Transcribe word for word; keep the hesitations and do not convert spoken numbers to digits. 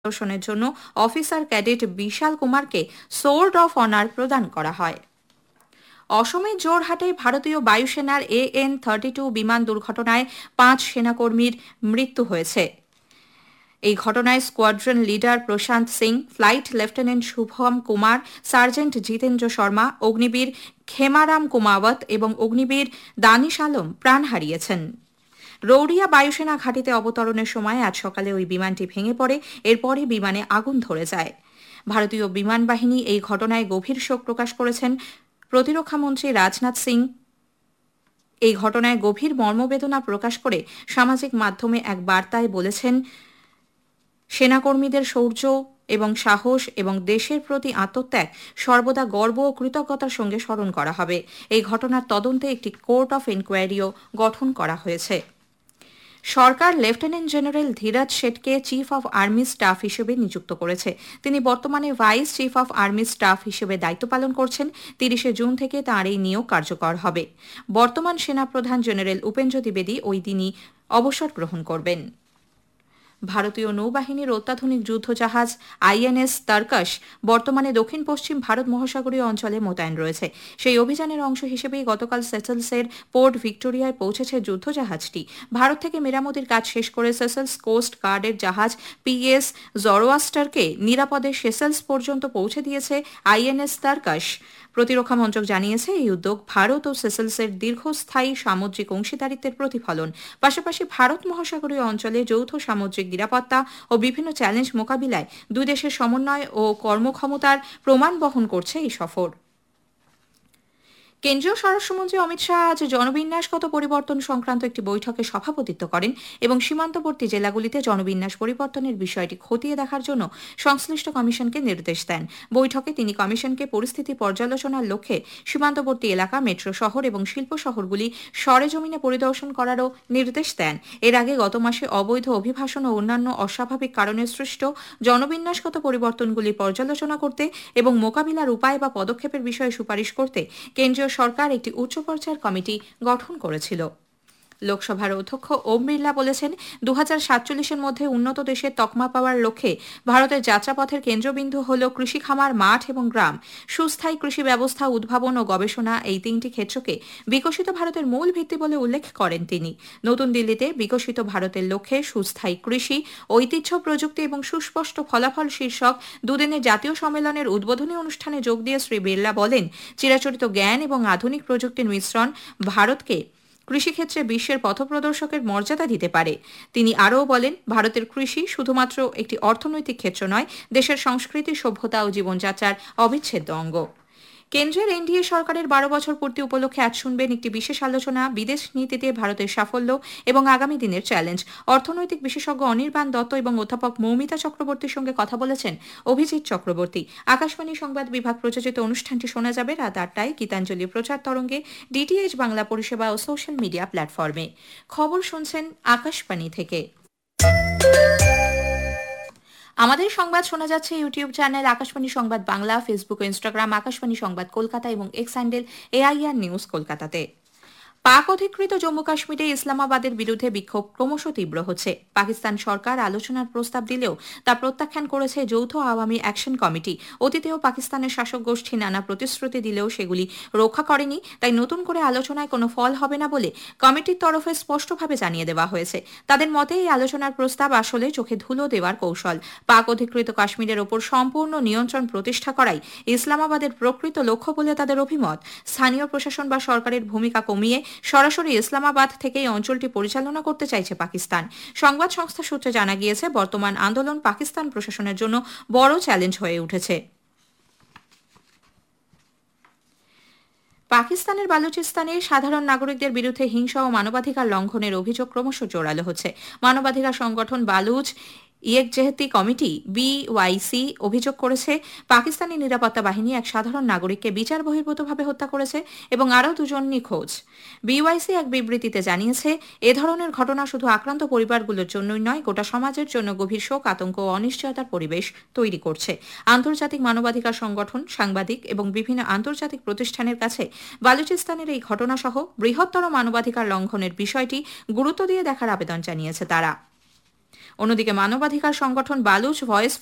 প্রদর্শনের জন্য officer cadet বিশাল কুমারকে সোর্ড অফ অনার প্রদান করা হয়। অসমের জোরহাটে ভারতীয় বায়ুসেনার এ এন থার্টি টু বিমান দুর্ঘটনায় পাঁচ সেনাকর্মীর মৃত্যু হয়েছে। এই ঘটনায় স্কোয়াড্রন লিডার প্রশান্ত Singh, flight lieutenant Shubham Kumar, sergeant Jitendra Sharma, Agniveer খেমারাম কুমাওয়াত এবং অগ্নিবীর দানিশ আলম প্রাণ হারিয়েছেন। রৌরিয়া বায়ুসেনা ঘাঁটিতে অবতরণের সময় আজ সকালে ওই বিমানটি ভেঙে পড়ে, এরপরই বিমানে আগুন ধরে যায়। ভারতীয় বিমান বাহিনী এই ঘটনায় গভীর শোক প্রকাশ করেছেন। প্রতিরক্ষামন্ত্রী রাজনাথ সিং এই ঘটনায় গভীর মর্মবেদনা প্রকাশ করে সামাজিক মাধ্যমে এক বার্তায় বলেছেন, সেনাকর্মীদের শৌর্য এবং সাহস এবং দেশের প্রতি আত্মত্যাগ সর্বদা গর্ব ও কৃতজ্ঞতার সঙ্গে স্মরণ করা হবে। এই ঘটনার তদন্তে একটি কোর্ট অফ ইনকোয়ারিও গঠন করা হয়েছে। সরকার lieutenant general Dhiraj শেঠকে chief of army staff হিসেবে নিযুক্ত করেছে। তিনি বর্তমানে vice chief of army staff হিসেবে দায়িত্ব পালন করছেন। তিরিশে জুন থেকে তাঁর এই নিয়োগ কার্যকর হবে। বর্তমান সেনাপ্রধান জেনারেল উপেন্দ্র দ্বিবেদী ওই দিনই অবসর গ্রহণ করবেন। ভারতীয় নৌবাহিনীর অত্যাধুনিক যুদ্ধজাহাজ আইএনএস তারকাশ বর্তমানে দক্ষিণ পশ্চিম ভারত মহাসাগরীয় অঞ্চলে মোতায়েন রয়েছে। সেই অভিযানের অংশ হিসেবেই গতকাল সেসেলসের পোর্ট ভিক্টোরিয়ায় পৌঁছেছে যুদ্ধজাহাজটি। ভারত থেকে মেরামতির কাজ শেষ করে সেসেলস কোস্ট গার্ডের জাহাজ পিএস জরোয়াস্টারকে নিরাপদে সেসেলস পর্যন্ত পৌঁছে দিয়েছে আইএনএস তারকাশ। প্রতিরক্ষা মন্ত্রক জানিয়েছে, এই উদ্যোগ ভারত ও সেসেলসের দীর্ঘস্থায়ী সামুদ্রিক অংশীদারিত্বের প্রতিফলন। পাশাপাশি ভারত মহাসাগরীয় অঞ্চলে যৌথ সামুদ্রিক নিরাপত্তা ও বিভিন্ন চ্যালেঞ্জ মোকাবিলায় দুই দেশের সমন্বয় ও কর্মক্ষমতার প্রমাণ বহন করছে এই সফর। কেন্দ্রীয় স্বরাষ্ট্রমন্ত্রী অমিত শাহ আজ জনবিন্যাসগত পরিবর্তন সংক্রান্ত একটি বৈঠকে সভাপতিত্ব করেন এবং সীমান্তবর্তী জেলাগুলিতে জনবিন্যাস পরিবর্তনের বিষয়টি খতিয়ে দেখার জন্য সংশ্লিষ্ট কমিশনকে নির্দেশ দেন। বৈঠকে তিনি কমিশনকে পরিস্থিতি পর্যালোচনার লক্ষ্যে সীমান্তবর্তী এলাকা, মেট্রো শহর এবং শিল্প শহরগুলি সরেজমিনে পরিদর্শন করারও নির্দেশ দেন। এর আগে গত মাসে অবৈধ অভিবাসন ও অন্যান্য অস্বাভাবিক কারণে সৃষ্ট জনবিন্যাসগত পরিবর্তনগুলি পর্যালোচনা করতে এবং মোকাবিলার উপায় বা পদক্ষেপের বিষয়ে সুপারিশ করতে কেন্দ্রীয় সরকার একটি উচ্চ পর্যায়ের কমিটি গঠন করেছিল। লোকসভার অধ্যক্ষ ওম বিড়লা বলেছেন, দু হাজার সাতচল্লিশের মধ্যে উন্নত দেশের তকমা পাওয়ার লক্ষ্যে ভারতের যাত্রাপথের কেন্দ্রবিন্দু হল কৃষি খামার, মাঠ এবং গ্রাম। সুস্থায়ী কৃষি ব্যবস্থা, উদ্ভাবন ও গবেষণা এই তিনটি ক্ষেত্রকে বিকশিত ভারতের মূল ভিত্তি বলে উল্লেখ করেন তিনি। নতুন দিল্লিতে বিকশিত ভারতের লক্ষ্যে সুস্থায়ী কৃষি, ঐতিহ্য, প্রযুক্তি এবং সুস্পষ্ট ফলাফল শীর্ষক দুদিনের জাতীয় সম্মেলনের উদ্বোধনী অনুষ্ঠানে যোগ দিয়ে শ্রী বিড়লা বলেন, চিরাচরিত জ্ঞান এবং আধুনিক প্রযুক্তির মিশ্রণ ভারতকে কৃষিক্ষেত্রে বিশ্বের পথপ্রদর্শকের মর্যাদা দিতে পারে। তিনি আরও বলেন, ভারতের কৃষি শুধুমাত্র একটি অর্থনৈতিক ক্ষেত্র নয়, দেশের সংস্কৃতি, সভ্যতা ও জীবনযাত্রার অবিচ্ছেদ্য অঙ্গ। কেন্দ্রের এনডিএ সরকারের বারো বছর পূর্তি উপলক্ষে আজ শুনবেন একটি বিশেষ আলোচনা, বিদেশ নীতিতে ভারতের সাফল্য এবং আগামী দিনের চ্যালেঞ্জ। অর্থনৈতিক বিশেষজ্ঞ অনির্বাণ দত্ত এবং অধ্যাপক মৌমিতা চক্রবর্তীর সঙ্গে কথা বলেছেন অভিজিৎ চক্রবর্তী। আকাশবাণী সংবাদ বিভাগ প্রযোজিত অনুষ্ঠানটি শোনা যাবে রাত আটটায় গীতাঞ্জলি প্রচার তরঙ্গে, ডিটিএইচ বাংলা পরিষেবা ও সোশ্যাল মিডিয়া প্ল্যাটফর্মে। খবর শুনছেন আকাশবাণী থেকে। আমাদের সংবাদ শোনা যাচ্ছে ইউটিউব চ্যানেল আকাশবাণী সংবাদ বাংলা, ফেসবুক ও ইনস্টাগ্রাম আকাশবাণী সংবাদ কলকাতা এবং এক্স হ্যান্ডেল এআইআর নিউজ কলকাতাতে। পাক অধিকৃত জম্মু কাশ্মীরে ইসলামাবাদের বিরুদ্ধে বিক্ষোভ ক্রমশ তীব্র হচ্ছে। পাকিস্তান সরকার আলোচনার প্রস্তাব দিলেও তা প্রত্যাখ্যান করেছে যৌথ আওয়ামী অ্যাকশন কমিটি। অতীতেও পাকিস্তানের শাসক গোষ্ঠী নানা প্রতিশ্রুতি দিলেও সেগুলি রক্ষা করেনি, তাই নতুন করে আলোচনায় কোনো ফল হবে না বলে কমিটির তরফে স্পষ্টভাবে জানিয়ে দেওয়া হয়েছে। তাদের মতে এই আলোচনার প্রস্তাব আসলে চোখে ধুলো দেওয়ার কৌশল। পাক অধিকৃত কাশ্মীরের ওপর সম্পূর্ণ নিয়ন্ত্রণ প্রতিষ্ঠা করাই ইসলামাবাদের প্রকৃত লক্ষ্য বলে তাদের অভিমত। স্থানীয় প্রশাসন বা সরকারের ভূমিকা কমিয়ে সরাসরি ইসলামাবাদ থেকে এই অঞ্চলটি পরিচালনা করতে চাইছে পাকিস্তান। সংবাদ সংস্থা সূত্রে জানা গিয়েছে, বর্তমান আন্দোলন পাকিস্তান প্রশাসনের জন্য বড় চ্যালেঞ্জ হয়ে উঠেছে। পাকিস্তানের বালুচিস্তানে সাধারণ নাগরিকদের বিরুদ্ধে হিংসা ও মানবাধিকার লঙ্ঘনের অভিযোগ ক্রমশ জোরালো হচ্ছে। মানবাধিকার সংগঠন বালুচ ইয়েকজেহতি কমিটি বিওয়াইসি অভিযোগ করেছে, পাকিস্তানি নিরাপত্তা বাহিনী এক সাধারণ নাগরিককে বিচার বহির্ভূতভাবে হত্যা করেছে এবং আরও দুজন নিখোঁজ। বিওয়াইসি এক বিবৃতিতে জানিয়েছে, এ ধরনের ঘটনা শুধু আক্রান্ত পরিবারগুলোর জন্যই নয়, গোটা সমাজের জন্য গভীর শোক, আতঙ্ক ও অনিশ্চয়তার পরিবেশ তৈরি করছে। আন্তর্জাতিক মানবাধিকার সংগঠন, সাংবাদিক এবং বিভিন্ন আন্তর্জাতিক প্রতিষ্ঠানের কাছে বালুচিস্তানের এই ঘটনাসহ বৃহত্তর মানবাধিকার লঙ্ঘনের বিষয়টি গুরুত্ব দিয়ে দেখার আবেদন জানিয়েছে তারা। অন্যদিকে মানবাধিকার সংগঠন বালুচ ভয়েস